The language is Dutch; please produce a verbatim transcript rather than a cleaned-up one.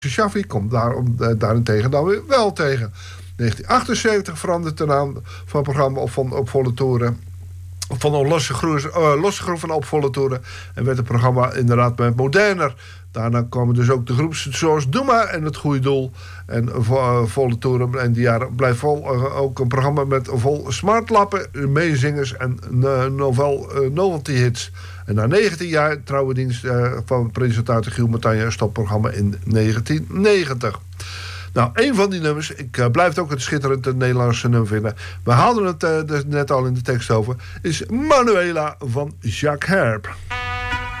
Shaffi komt daarom, daarentegen dan weer wel tegen. negentien achtenzeventig verandert de naam van het programma op, van, op volle toeren. Van een losse groef, uh, losse groef van op volle toeren. En werd het programma inderdaad met moderner. Daarna kwamen dus ook de groepen zoals Doe Maar en Het Goede Doel. En uh, volle toeren. En die jaren blijft vol uh, ook een programma met vol smartlappen, meezingers en uh, novel, uh, novelty hits. En na negentien jaar trouwendienst uh, van presentator Giel Martijn stopt het programma in negentien negentig. Nou, een van die nummers, ik uh, blijf het ook het schitterend Nederlandse nummer vinden. We hadden het uh, dus net al in de tekst over, is Manuela van Jacques Herp.